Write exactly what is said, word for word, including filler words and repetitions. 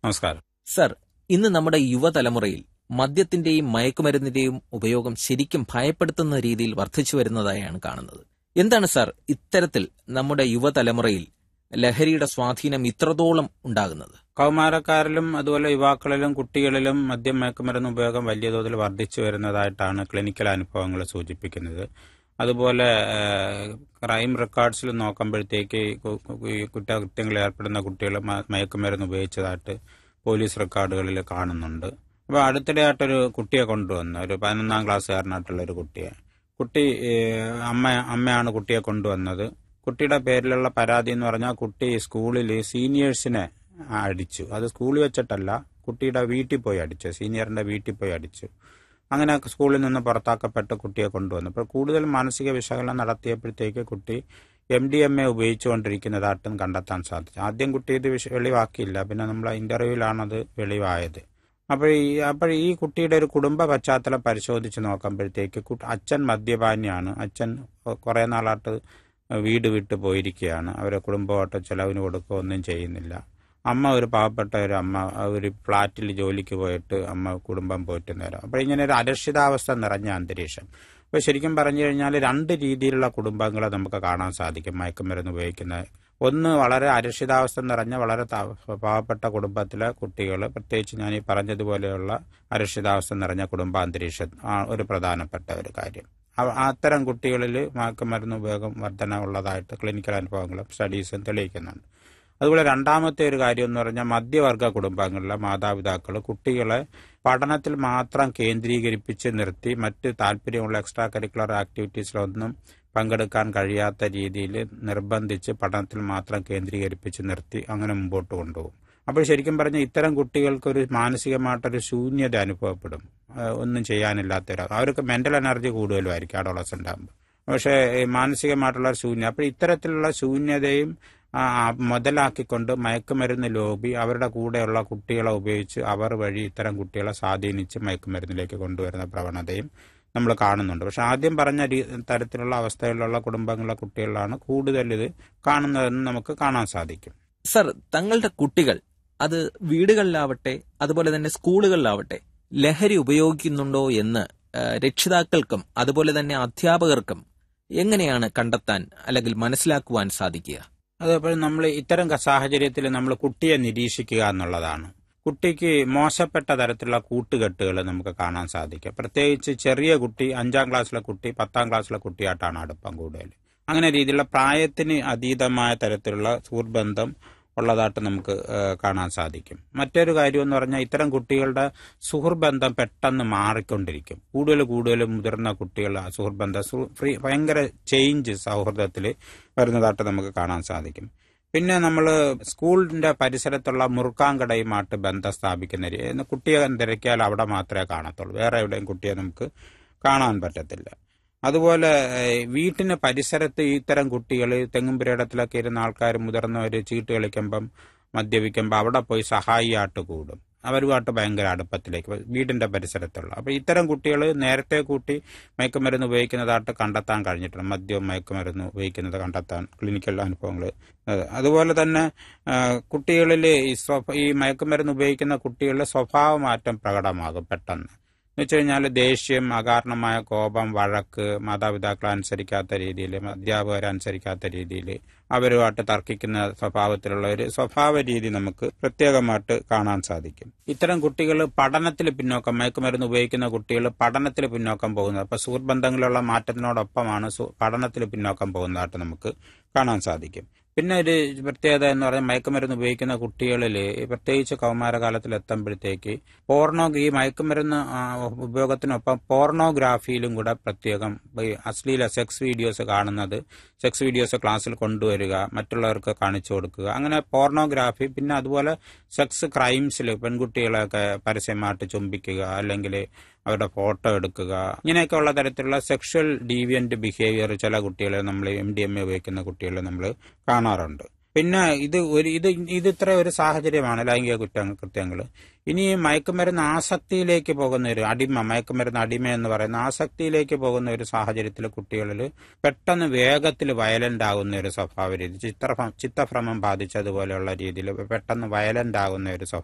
നമസ്കാരം സർ. ഇന്ന് നമ്മുടെ യുവതലമുറയിൽ മദ്യത്തിന്റെയും മയക്കുമരുന്നിന്റെയും ഉപയോഗം ശരിക്കും ഭയപ്പെടുത്തുന്ന രീതിയിൽ വർദ്ധിച്ചു വരുന്നതായാണ് കാണുന്നത്. എന്താണ് സാർ ഇത്തരത്തിൽ നമ്മുടെ യുവതലമുറയിൽ ലഹരിയുടെ സ്വാധീനം ഇത്രത്തോളം ഉണ്ടാകുന്നത്? കൗമാരക്കാരിലും അതുപോലെ യുവാക്കളിലും കുട്ടികളിലും മദ്യം മയക്കുമരുന്ന് ഉപയോഗം വലിയ തോതിൽ വർദ്ധിച്ചു വരുന്നതായിട്ടാണ് ക്ലിനിക്കൽ അനുഭവങ്ങൾ സൂചിപ്പിക്കുന്നത്. അതുപോലെ ക്രൈം റെക്കോർഡ്സിൽ നോക്കുമ്പോഴത്തേക്ക് കുറ്റകൃത്യങ്ങളിൽ ഏർപ്പെടുന്ന കുട്ടികൾ മയക്കുമരുന്ന് ഉപയോഗിച്ചതായിട്ട് പോലീസ് റെക്കോർഡുകളിൽ കാണുന്നുണ്ട്. അപ്പോൾ അടുത്തിടെയായിട്ടൊരു കുട്ടിയെ കൊണ്ടുവന്നു, ഒരു പതിനൊന്നാം ക്ലാസ്സുകാരനായിട്ടുള്ള ഒരു കുട്ടിയെ. കുട്ടി അമ്മ അമ്മയാണ് കുട്ടിയെ കൊണ്ടുവന്നത്. കുട്ടിയുടെ പേരിലുള്ള പരാതി എന്ന് പറഞ്ഞാൽ കുട്ടി സ്കൂളിൽ സീനിയേഴ്സിനെ അടിച്ചു. അത് സ്കൂളിൽ വെച്ചിട്ടല്ല, കുട്ടിയുടെ വീട്ടിൽ പോയി അടിച്ചു, സീനിയറിന്റെ വീട്ടിൽ പോയി അടിച്ചു. അങ്ങനെ സ്കൂളിൽ നിന്ന് പുറത്താക്കപ്പെട്ട് കുട്ടിയെ കൊണ്ടുവന്നു. അപ്പോൾ കൂടുതൽ മാനസിക വിശകലനം നടത്തിയപ്പോഴത്തേക്ക് കുട്ടി എം ഡി എം എ ഉപയോഗിച്ചുകൊണ്ടിരിക്കുന്നതായിട്ടും കണ്ടെത്താൻ സാധിച്ചു. ആദ്യം കുട്ടി ഇത് വെളിവാക്കിയില്ല, പിന്നെ നമ്മൾ ഇന്റർവ്യൂവിലാണത് വെളിവായത്. അപ്പോൾ ഈ അപ്പോൾ ഈ കുട്ടിയുടെ ഒരു കുടുംബ പശ്ചാത്തലം പരിശോധിച്ച് നോക്കുമ്പോഴത്തേക്ക് അച്ഛൻ മദ്യപാനിയാണ്. അച്ഛൻ കുറേ നാളായിട്ട് വീട് വിട്ട് പോയിരിക്കുകയാണ്. അവരെ കുടുംബമായിട്ട് ചിലവിന് കൊടുക്കുക ഒന്നും ചെയ്യുന്നില്ല. അമ്മ ഒരു പാവപ്പെട്ട ഒരു അമ്മ, ഒരു ഫ്ലാറ്റിൽ ജോലിക്ക് പോയിട്ട് അമ്മ കുടുംബം പോറ്റുന്നവരും. അപ്പോൾ ഇങ്ങനെ ഒരു അരക്ഷിതാവസ്ഥ നിറഞ്ഞ അന്തരീക്ഷം. അപ്പോൾ ശരിക്കും പറഞ്ഞു കഴിഞ്ഞാൽ രണ്ട് രീതിയിലുള്ള കുടുംബങ്ങളെ നമുക്ക് കാണാൻ സാധിക്കും മയക്കുമരുന്ന് ഉപയോഗിക്കുന്ന. ഒന്ന് വളരെ അരക്ഷിതാവസ്ഥ നിറഞ്ഞ വളരെ പാവപ്പെട്ട കുടുംബത്തിലെ കുട്ടികൾ, പ്രത്യേകിച്ച് ഞാൻ ഈ പറഞ്ഞതുപോലെയുള്ള അരക്ഷിതാവസ്ഥ നിറഞ്ഞ കുടുംബാന്തരീക്ഷം ഒരു പ്രധാനപ്പെട്ട ഒരു കാര്യം. അത്തരം കുട്ടികളിൽ മയക്കുമരുന്ന് ഉപയോഗം വർധന ഉള്ളതായിട്ട് ക്ലിനിക്കൽ അനുഭവങ്ങളും സ്റ്റഡീസും തെളിയിക്കുന്നുണ്ട്. അതുപോലെ രണ്ടാമത്തെ ഒരു കാര്യം എന്ന് പറഞ്ഞാൽ മധ്യവർഗ കുടുംബങ്ങളിലെ മാതാപിതാക്കൾ കുട്ടികളെ പഠനത്തിൽ മാത്രം കേന്ദ്രീകരിപ്പിച്ച് നിർത്തി മറ്റ് താല്പര്യമുള്ള എക്സ്ട്രാ കരിക്കുലർ ആക്ടിവിറ്റീസിലൊന്നും പങ്കെടുക്കാൻ കഴിയാത്ത രീതിയിൽ നിർബന്ധിച്ച് പഠനത്തിൽ മാത്രം കേന്ദ്രീകരിപ്പിച്ച് നിർത്തി അങ്ങനെ മുമ്പോട്ട് കൊണ്ടുപോകും. അപ്പോൾ ശരിക്കും പറഞ്ഞാൽ ഇത്തരം കുട്ടികൾക്കൊരു മാനസികമായിട്ടൊരു ശൂന്യത അനുഭവപ്പെടും. ഒന്നും ചെയ്യാനില്ലാത്തവർ, അവർക്ക് മെന്റൽ എനർജി കൂടുതലുമായിരിക്കും അഡോളസന്റ് ആകുമ്പോൾ. പക്ഷേ മാനസികമായിട്ടുള്ള ശൂന്യത, അപ്പോൾ ഇത്തരത്തിലുള്ള ശൂന്യതയും മുതലാക്കിക്കൊണ്ട് മയക്കുമരുന്ന് ലോബി അവരുടെ കൂടെയുള്ള കുട്ടികളെ ഉപയോഗിച്ച് അവർ വഴി ഇത്തരം കുട്ടികളെ സ്വാധീനിച്ച് മയക്കുമരുന്നിലേക്ക് കൊണ്ടുവരുന്ന പ്രവണതയും നമ്മൾ കാണുന്നുണ്ട്. പക്ഷെ ആദ്യം പറഞ്ഞ തരത്തിലുള്ള അവസ്ഥയിലുള്ള കുടുംബങ്ങളിലെ കുട്ടികളാണ് കൂടുതൽ ഇത് കാണുന്നതെന്ന് നമുക്ക് കാണാൻ സാധിക്കും. സർ, തങ്ങളുടെ കുട്ടികൾ അത് വീടുകളിലാവട്ടെ അതുപോലെ തന്നെ സ്കൂളുകളിലാവട്ടെ ലഹരി ഉപയോഗിക്കുന്നുണ്ടോ എന്ന് രക്ഷിതാക്കൾക്കും അതുപോലെ തന്നെ അധ്യാപകർക്കും എങ്ങനെയാണ് കണ്ടെത്താൻ അല്ലെങ്കിൽ മനസ്സിലാക്കുവാൻ സാധിക്കുക? അതേപോലെ നമ്മൾ ഇത്തരം സാഹചര്യത്തിൽ നമ്മൾ കുട്ടിയെ നിരീക്ഷിക്കുക എന്നുള്ളതാണ്. കുട്ടിക്ക് മോശപ്പെട്ട തരത്തിലുള്ള കൂട്ടുകെട്ടുകൾ നമുക്ക് കാണാൻ സാധിക്കും. പ്രത്യേകിച്ച് ചെറിയ കുട്ടി, അഞ്ചാം ക്ലാസ്സിലെ കുട്ടി, പത്താം ക്ലാസ്സിലെ കുട്ടിയായിട്ടാണ് അടുപ്പം കൂടുതൽ. അങ്ങനെ രീതിയിലുള്ള പ്രായത്തിന് അതീതമായ തരത്തിലുള്ള സുഹൃത്ബന്ധം ഉള്ളതായിട്ട് നമുക്ക് കാണാൻ സാധിക്കും. മറ്റൊരു കാര്യം എന്ന് പറഞ്ഞാൽ ഇത്തരം കുട്ടികളുടെ സുഹൃത്ബന്ധം പെട്ടെന്ന് മാറിക്കൊണ്ടിരിക്കും. കൂടുതൽ കൂടുതൽ മുതിർന്ന കുട്ടികളുടെ സുഹൃത്ബന്ധം ഫ്രീ ഭയങ്കര ചേഞ്ച് സൗഹൃദത്തിൽ വരുന്നതായിട്ട് നമുക്ക് കാണാൻ സാധിക്കും. പിന്നെ നമ്മൾ സ്കൂളിന്റെ പരിസരത്തുള്ള മുറുക്കാൻകടയുമായിട്ട് ബന്ധം സ്ഥാപിക്കുന്ന കുട്ടിയെ തിരക്കിയാൽ അവിടെ മാത്രമേ കാണത്തുള്ളൂ, വേറെ എവിടെയും കുട്ടിയെ നമുക്ക് കാണാൻ പറ്റത്തില്ല. അതുപോലെ വീട്ടിന് പരിസരത്ത് ഇത്തരം കുട്ടികൾ തെങ്ങുംപുരയിടത്തിലൊക്കെ ഇരുന്ന ആൾക്കാർ മുതിർന്നവർ ചീട്ട് കളിക്കുമ്പം മദ്യപിക്കുമ്പോൾ അവിടെ പോയി സഹായിയായിട്ട് കൂടും. അവരുമായിട്ട് ഭയങ്കര അടുപ്പത്തിലേക്ക് വീടിന്റെ പരിസരത്തുള്ള. അപ്പോൾ ഇത്തരം കുട്ടികൾ നേരത്തെ കൂട്ടി മയക്കുമരുന്ന് ഉപയോഗിക്കുന്നതായിട്ട് കണ്ടെത്താൻ കഴിഞ്ഞിട്ടുണ്ട്. മദ്യവും മയക്കുമരുന്ന് ഉപയോഗിക്കുന്നത് കണ്ടെത്താൻ ക്ലിനിക്കൽ അനുഭവങ്ങൾ. അതുപോലെ തന്നെ കുട്ടികളിൽ ഈ മയക്കുമരുന്ന് ഉപയോഗിക്കുന്ന കുട്ടികളുടെ സ്വഭാവമാറ്റം പ്രകടമാകും പെട്ടെന്ന്. എന്ന് വെച്ച് കഴിഞ്ഞാൽ ദേഷ്യം, അകാരണമായ കോപം, വഴക്ക്, മാതാപിതാക്കളെ അനുസരിക്കാത്ത രീതിയിൽ, അധ്യാപകരെ അനുസരിക്കാത്ത രീതിയിൽ അവരുമായിട്ട് തർക്കിക്കുന്ന സ്വഭാവത്തിലുള്ള ഒരു സ്വഭാവ രീതി നമുക്ക് പ്രത്യേകമായിട്ട് കാണാൻ സാധിക്കും. ഇത്തരം കുട്ടികൾ പഠനത്തിൽ പിന്നോക്കം, മയക്കുമരുന്ന് ഉപയോഗിക്കുന്ന കുട്ടികൾ പഠനത്തിൽ പിന്നോക്കം പോകുന്നത്, അപ്പൊ സുഹൃത്ബന്ധങ്ങളിലുള്ള മാറ്റത്തിനോടൊപ്പമാണ് പഠനത്തിൽ പിന്നോക്കം പോകുന്നതായിട്ട് നമുക്ക് കാണാൻ സാധിക്കും. പിന്നെ ഒരു പ്രത്യേകത എന്ന് പറഞ്ഞാൽ മയക്കുമരുന്ന് ഉപയോഗിക്കുന്ന കുട്ടികളിൽ പ്രത്യേകിച്ച് കൗമാരകാലത്തിൽ എത്തുമ്പോഴത്തേക്ക് പോർണോ ഈ മയക്കുമരുന്ന് ഉപയോഗത്തിനൊപ്പം പോർണോഗ്രാഫിയിലും കൂടെ പ്രത്യേകം അശ്ലീല സെക്സ് വീഡിയോസ് കാണുന്നത്, സെക്സ് വീഡിയോസ് ക്ലാസ്സിൽ കൊണ്ടുവരിക, മറ്റുള്ളവർക്ക് കാണിച്ചു കൊടുക്കുക, അങ്ങനെ പോർണോഗ്രാഫി. പിന്നെ അതുപോലെ സെക്സ് ക്രൈംസിൽ പെൺകുട്ടികളെയൊക്കെ പരസ്യമായിട്ട് ചുംബിക്കുക, അല്ലെങ്കിൽ അവരുടെ ഫോട്ടോ എടുക്കുക, ഇങ്ങനെയൊക്കെ ഉള്ള തരത്തിലുള്ള സെക്ഷൽ ഡീവിയന്റ് ബിഹേവിയർ ചില കുട്ടികളെ നമ്മൾ എം ഡി എം എ ഉപയോഗിക്കുന്ന കുട്ടികളെ നമ്മൾ കാണാറുണ്ട്. പിന്നെ ഇത് ഒരു ഇത് ഇത് ഇത്ര ഒരു സാഹചര്യമാണ് ലൈംഗിക കുറ്റ കൃത്യങ്ങൾ. ഇനി മയക്കുമരുന്ന് ആസക്തിയിലേക്ക് പോകുന്ന ഒരു അടിമ, മയക്കുമരുന്ന് അടിമ എന്ന് പറയുന്ന ആസക്തിയിലേക്ക് പോകുന്ന ഒരു സാഹചര്യത്തിൽ കുട്ടികളിൽ പെട്ടെന്ന് വേഗത്തിൽ വയലന്റ് ആകുന്ന ഒരു സ്വഭാവ രീതി, ചിത്ര ചിത്തഭ്രമം ബാധിച്ചതുപോലെയുള്ള രീതിയിൽ പെട്ടെന്ന് വയലന്റ് ആകുന്ന ഒരു